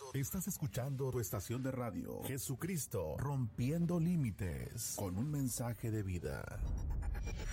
Estás escuchando tu estación de radio, Jesucristo Rompiendo Límites, con un mensaje de vida.